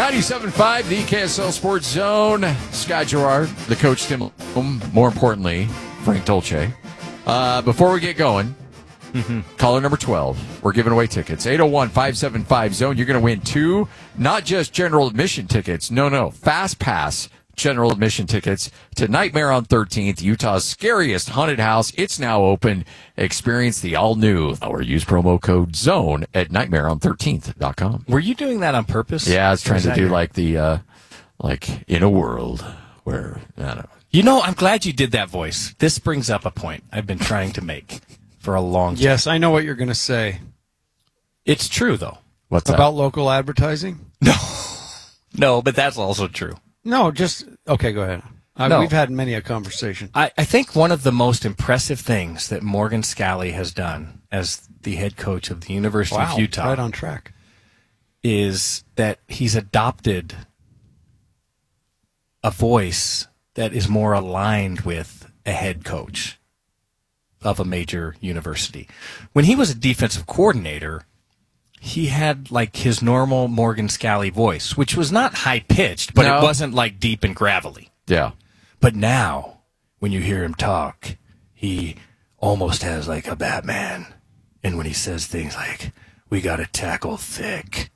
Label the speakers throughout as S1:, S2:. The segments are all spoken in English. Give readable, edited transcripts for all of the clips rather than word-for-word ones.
S1: 97.5, the KSL Sports Zone. Scott Gerard, the coach, Tim, more importantly, Frank Dolce. Before we get going, caller number 12, we're giving away tickets. 801-575-ZONE. You're going to win 2, not just general admission tickets. No, Fast Pass general admission tickets to Nightmare on 13th, Utah's scariest haunted house. It's now open. Experience the all-new, or use promo code ZONE at nightmareon13th.com.
S2: Were you doing that on purpose?
S1: Yeah, I was trying to do like the, like in a world where, I don't know.
S2: You know, I'm glad you did that voice. This brings up a point I've been trying to make for a long time.
S3: Yes, I know what you're going to say.
S2: It's true, though.
S1: What's that?
S3: About local advertising?
S2: No, but that's also true.
S3: No, just, okay, go ahead.
S2: No.
S3: We've had many a conversation.
S2: I think one of the most impressive things that Morgan Scally has done as the head coach of the University of Utah
S3: right on track.
S2: is that he's adopted a voice that is more aligned with a head coach of a major university. When he was a defensive coordinator, he had like his normal Morgan Scally voice, which was not high-pitched, but
S1: No.
S2: it wasn't like deep and gravelly.
S1: Yeah.
S2: But now, when you hear him talk, he almost has like a Batman. And when he says things like, we got to tackle thick,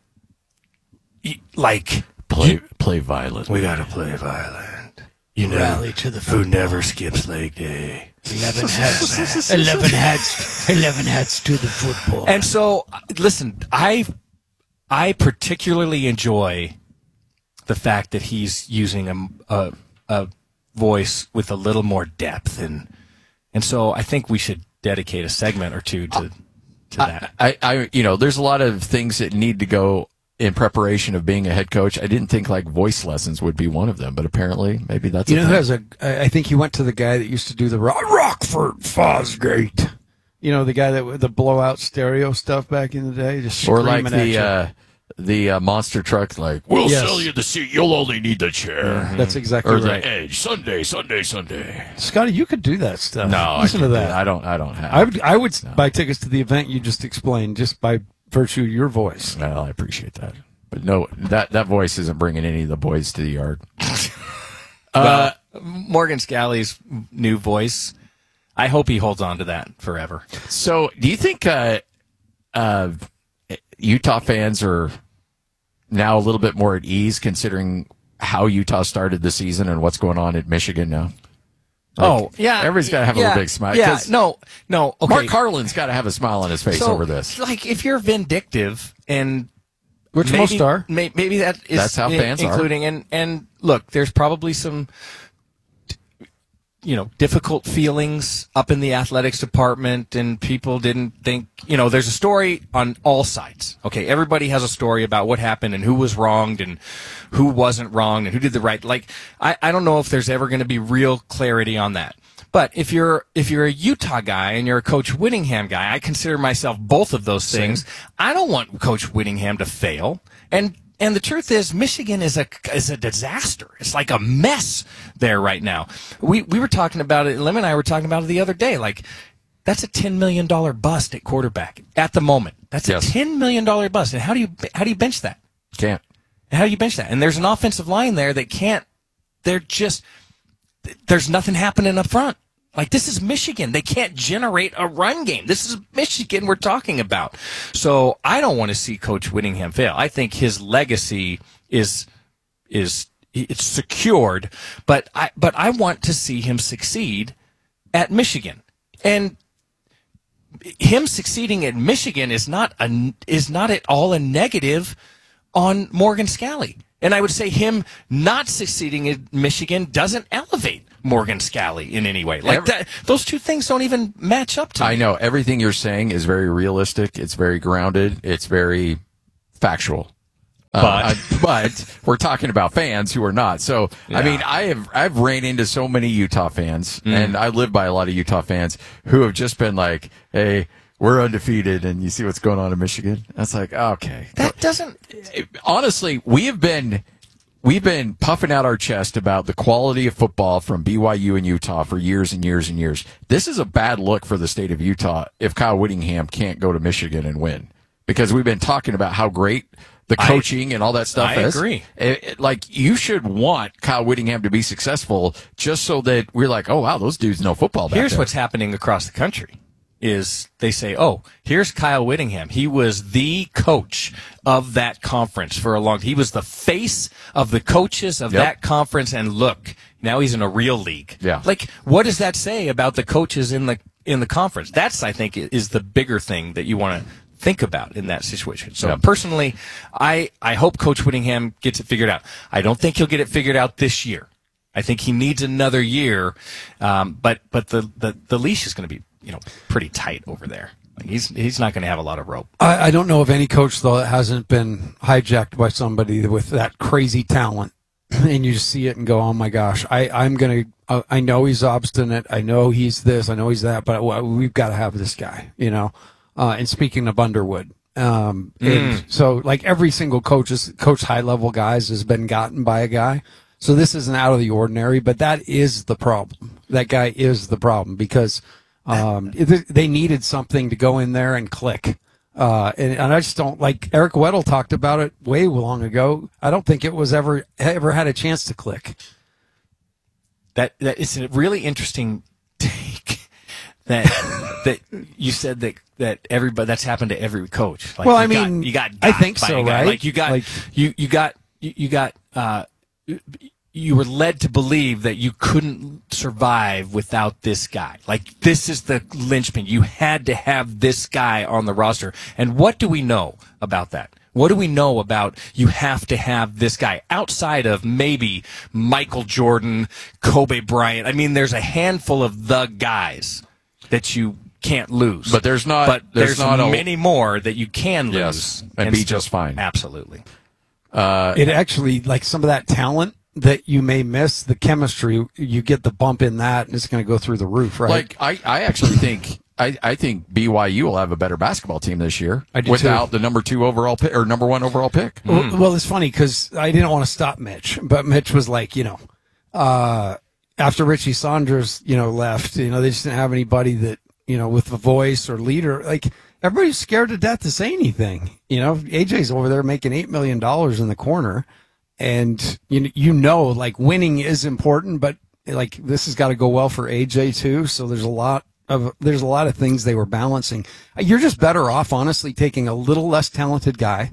S2: like,
S1: Play violent.
S2: we got to play violent. You know,
S3: Rally to the
S2: who never skips leg day.
S3: 11 heads. 11 heads to the football.
S2: And so, listen, I particularly enjoy the fact that he's using a voice with a little more depth, and so I think we should dedicate a segment or two to that.
S1: I there's a lot of things that need to go in preparation of being a head coach. I didn't think like voice lessons would be one of them, but apparently maybe that's
S3: You know who has I think he went to the guy that used to do the Rockford Fosgate. You know, the guy that with the blowout stereo stuff back in the day, just
S1: or
S3: screaming
S1: like
S3: at you.
S1: the monster truck, like, we'll
S3: Yes.
S1: sell you the seat, you'll only need the chair.
S3: That's exactly
S1: Or
S3: right.
S1: the edge, Sunday.
S3: Scotty, you could do that stuff.
S1: No,
S3: Listen
S1: I
S3: to
S1: can't do
S3: that.
S1: I don't have.
S3: I would buy tickets to the event you just explained just by virtue of your voice.
S1: Well, I appreciate that. But no, that voice isn't bringing any of the boys to the yard.
S2: Morgan Scally's new voice, I hope he holds on to that forever.
S1: So, do you think Utah fans are now a little bit more at ease considering how Utah started the season and what's going on at Michigan now?
S2: Yeah.
S1: Everybody's got to have a little big smile.
S2: Yeah,
S1: 'cause
S2: no. Okay.
S1: Mark Harlan's got to have a smile on his face over this.
S2: Like, if you're vindictive and
S3: Which most are.
S2: Maybe that is
S1: That's how fans are.
S2: including and look, there's probably some difficult feelings up in the athletics department, and people didn't think, there's a story on all sides. Okay, everybody has a story about what happened and who was wronged and who wasn't wronged and who did the right. Like, I don't know if there's ever going to be real clarity on that. But if you're a Utah guy and you're a Coach Whittingham guy, I consider myself both of those things. I don't want Coach Whittingham to fail. And the truth is, Michigan is a disaster. It's like a mess there right now. We were talking about it. Lim and I were talking about it the other day. Like, that's a $10 million bust at quarterback at the moment. That's a $10 million bust. And how do you bench that?
S1: Can't.
S2: How do you bench that? And there's an offensive line there that can't. There's nothing happening up front. Like, this is Michigan. They can't generate a run game. This is Michigan we're talking about. So I don't want to see Coach Whittingham fail. I think his legacy is it's secured, but I want to see him succeed at Michigan. And him succeeding at Michigan is not at all a negative on Morgan Scally. And I would say him not succeeding at Michigan doesn't elevate Morgan Scally in any way. Like, those two things don't even match up to me.
S1: I know. Everything you're saying is very realistic. It's very grounded. It's very factual. But we're talking about fans who are not. So, yeah. I mean, I've ran into so many Utah fans, and I live by a lot of Utah fans who have just been like, hey, we're undefeated, and you see what's going on in Michigan. That's like, okay.
S2: That doesn't.
S1: Honestly, we've been puffing out our chest about the quality of football from BYU and Utah for years and years and years. This is a bad look for the state of Utah if Kyle Whittingham can't go to Michigan and win, because we've been talking about how great the coaching and all that stuff
S2: I
S1: is.
S2: agree.
S1: Like, you should want Kyle Whittingham to be successful just so that we're like, oh, wow, those dudes know football back
S2: Here's
S1: there.
S2: what's happening across the country is they say, oh, here's Kyle Whittingham. He was the coach of that conference for a long time. He was the face of the coaches of that conference, and look, now he's in a real league.
S1: Yeah.
S2: Like, what does that say about the coaches in the conference? That's, I think, is the bigger thing that you want to think about in that situation. So personally, I hope Coach Whittingham gets it figured out. I don't think he'll get it figured out this year. I think he needs another year, but the leash is going to be pretty tight over there. Like he's not going to have a lot of rope.
S3: I don't know of any coach, though, that hasn't been hijacked by somebody with that crazy talent. And you just see it and go, oh, my gosh, I know he's obstinate. I know he's this. I know he's that. But we've got to have this guy, And speaking of Underwood, and so like every single coach high-level guys has been gotten by a guy. So this isn't out of the ordinary, but that is the problem. That guy is the problem because they needed something to go in there and click. And I just don't, like Eric Weddle talked about it way long ago. I don't think it was ever had a chance to click.
S2: That is a really interesting take that you said that everybody, that's happened to every coach. Like,
S3: well, I mean,
S2: you got
S3: I think so, right?
S2: Like you were led to believe that you couldn't survive without this guy. Like, this is the linchpin. You had to have this guy on the roster. And what do we know about that? What do we know about you have to have this guy outside of maybe Michael Jordan, Kobe Bryant? I mean, there's a handful of the guys that you can't lose.
S1: But there's
S2: many more that you can lose.
S1: Yes, and be just fine.
S2: Absolutely.
S3: It actually, like some of that talent that you may miss, the chemistry, you get the bump in that, and it's going to go through the roof, right?
S1: Like, I actually think I think BYU will have a better basketball team this year without the number 2 overall pick or number 1 overall pick.
S3: Well, it's funny because I didn't want to stop Mitch, but Mitch was like, after Richie Saunders, left, they just didn't have anybody that, with a voice or leader. Like, everybody's scared to death to say anything. AJ's over there making $8 million in the corner. And, like, winning is important, but, like, this has got to go well for AJ, too. So there's a lot of things they were balancing. You're just better off, honestly, taking a little less talented guy,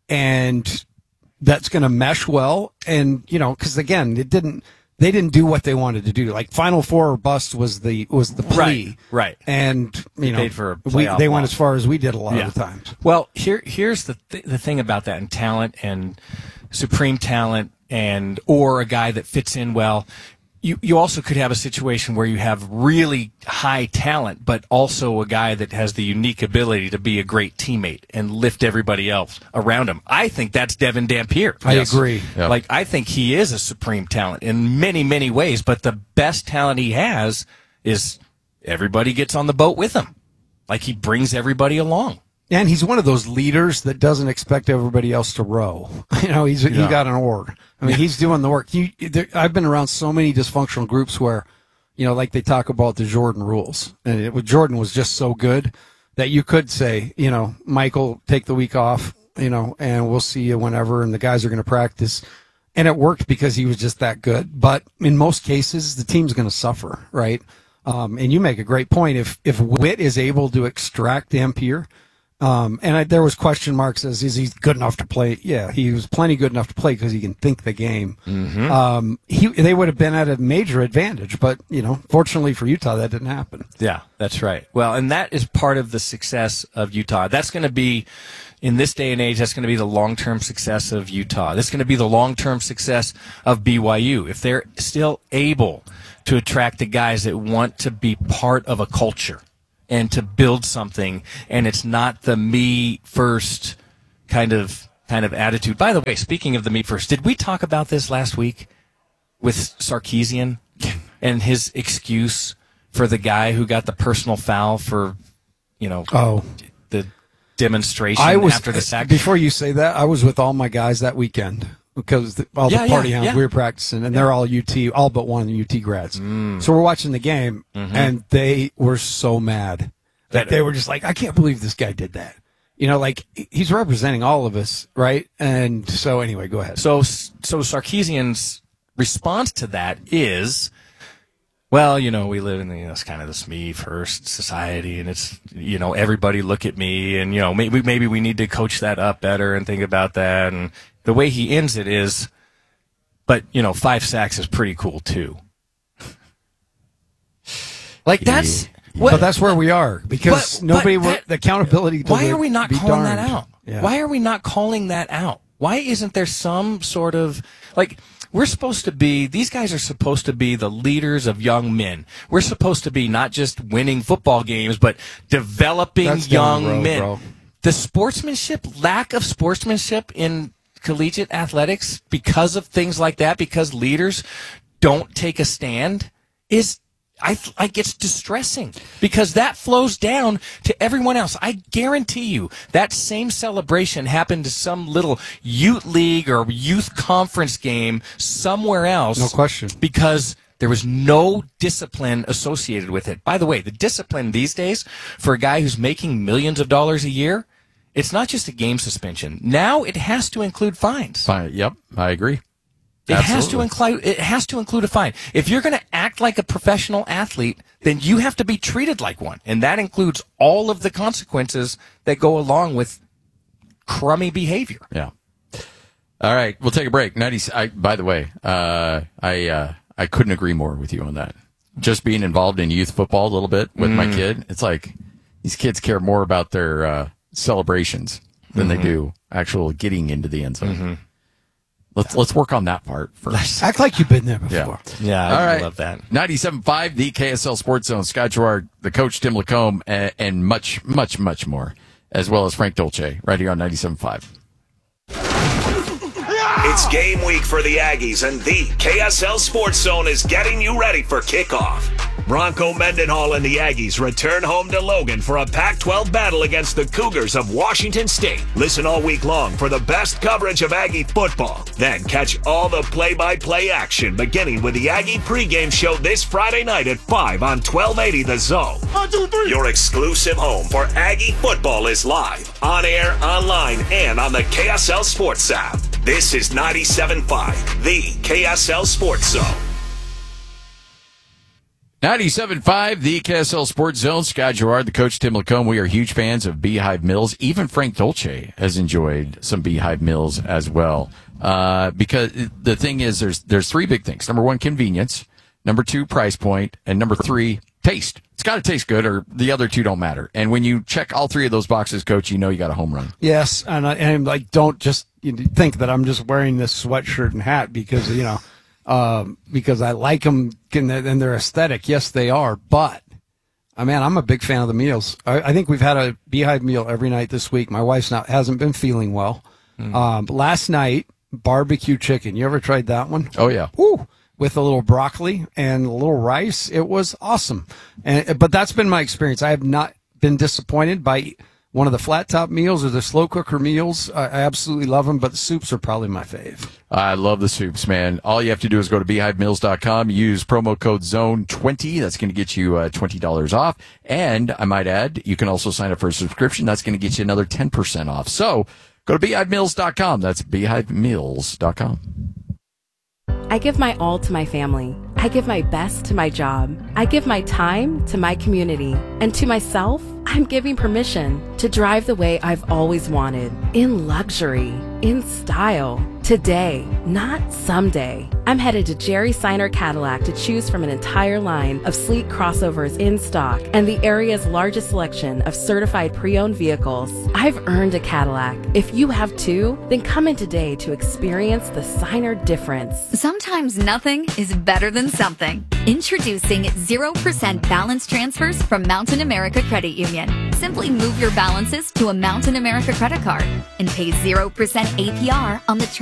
S3: and that's going to mesh well. And, because, again, they didn't do what they wanted to do. Like, Final Four or bust was the plea.
S2: Right.
S3: And,
S2: paid for a
S3: they went as far as we did a lot of the times.
S2: Well, here's the thing about that, and talent and supreme talent or a guy that fits in well. You also could have a situation where you have really high talent, but also a guy that has the unique ability to be a great teammate and lift everybody else around him. I think that's Devin Dampier.
S3: I agree.
S1: Yep.
S2: Like, I think he is a supreme talent in many, many ways, but the best talent he has is everybody gets on the boat with him. Like, he brings everybody along.
S3: And he's one of those leaders that doesn't expect everybody else to row. He got an oar. I mean, he's doing the work. I've been around so many dysfunctional groups where, like they talk about the Jordan rules. And Jordan was just so good that you could say, Michael, take the week off, and we'll see you whenever, and the guys are going to practice. And it worked because he was just that good. But in most cases, the team's going to suffer, right? And you make a great point. If Witt is able to extract Dampier, there was question marks as, is he good enough to play? Yeah, he was plenty good enough to play because he can think the game. Mm-hmm. They would have been at a major advantage, but, fortunately for Utah, that didn't happen.
S2: Yeah, that's right. Well, and that is part of the success of Utah. That's going to be, in this day and age, that's going to be the long-term success of Utah. That's going to be the long-term success of BYU. If they're still able to attract the guys that want to be part of a culture and to build something, and it's not the me first kind of attitude. By the way, speaking of the me first, did we talk about this last week with Sarkisian and his excuse for the guy who got the personal foul for, the demonstration after the sack?
S3: Before you say that, I was with all my guys that weekend because all the party hounds we were practicing, and they're all UT, all but one UT grads. So we're watching the game, and they were so mad that they were just like, I can't believe this guy did that. You know, like he's representing all of us, right? And so anyway, go ahead.
S2: So Sarkisian's response to that is, well, you know, we live in it's kind of this me first society, and it's, you know, everybody look at me, and, you know, maybe we need to coach that up better and think about that. And the way he ends it is, but, you know, 5 sacks is pretty cool too. Like that's.
S3: But that's where we are, because the accountability.
S2: Why are we not calling that out?
S3: Yeah.
S2: Why are we not calling that out? Why isn't there some sort of, like, these guys are supposed to be the leaders of young men. We're supposed to be not just winning football games, but developing young men. Bro. The lack of sportsmanship in collegiate athletics because of things like that, because leaders don't take a stand, is it's distressing, because that flows down to everyone else. I guarantee you that same celebration happened to some little youth league or youth conference game somewhere else.
S3: No question.
S2: Because there was no discipline associated with it. By the way, the discipline these days for a guy who's making millions of dollars a year, it's not just a game suspension. Now it has to include fines.
S1: Fine. Yep, I agree.
S2: It has to include a fine. If you're going to act like a professional athlete, then you have to be treated like one, and that includes all of the consequences that go along with crummy behavior.
S1: Yeah. All right, we'll take a break. By the way, I couldn't agree more with you on that. Just being involved in youth football a little bit with my kid, it's like these kids care more about their celebrations than they do actual getting into the end zone. Mm-hmm. Let's work on that part first.
S3: Act like you've been there before.
S2: Yeah, I love that.
S1: 97.5, the KSL Sports Zone. Scott Gerard, the coach, Tim Lacombe, and much, much, much more, as well as Frank Dolce, right here on 97.5.
S4: It's game week for the Aggies, and the KSL Sports Zone is getting you ready for kickoff. Bronco Mendenhall and the Aggies return home to Logan for a Pac-12 battle against the Cougars of Washington State. Listen all week long for the best coverage of Aggie football. Then catch all the play-by-play action, beginning with the Aggie pregame show this Friday night at 5 on 1280 The Zone. 1, 2, 3. Your exclusive home for Aggie football is live, on air, online, and on the KSL Sports app. This is 97.5, the KSL Sports Zone.
S1: 97.5, the KSL Sports Zone. Scott Gerard, the coach, Tim Lacombe. We are huge fans of Beehive Mills. Even Frank Dolce has enjoyed some Beehive Mills as well. Because the thing is, there's 3 big things. Number 1, convenience. Number 2, price point. And number 3, taste. It's got to taste good, or the other 2 don't matter. And when you check all 3 of those boxes, Coach, you know you got a home run.
S3: Yes, and I'm like, don't just think that I'm just wearing this sweatshirt and hat because, because I like them and they're aesthetic. Yes, they are. But, I'm a big fan of the meals. I think we've had a Beehive meal every night this week. My wife's hasn't been feeling well. Last night, barbecue chicken. You ever tried that one?
S1: Oh, yeah.
S3: Woo! With a little broccoli and a little rice. It was awesome. But that's been my experience. I have not been disappointed by one of the flat top meals or the slow cooker meals. I absolutely love them, but the soups are probably my fave.
S1: I love the soups, man. All you have to do is go to beehivemills.com, use promo code ZONE20. That's going to get you $20 off. And I might add, you can also sign up for a subscription. That's going to get you another 10% off. So go to beehivemills.com. That's beehivemills.com.
S5: I give my all to my family. I give my best to my job. I give my time to my community. And to myself, I'm giving permission to drive the way I've always wanted. In luxury, in style. Today, not someday. I'm headed to Jerry Seiner Cadillac to choose from an entire line of sleek crossovers in stock and the area's largest selection of certified pre-owned vehicles. I've earned a Cadillac. If you have too, then come in today to experience the Seiner difference.
S6: Sometimes nothing is better than something. Introducing 0% balance transfers from Mountain America Credit Union. Simply move your balances to a Mountain America credit card and pay 0% APR on the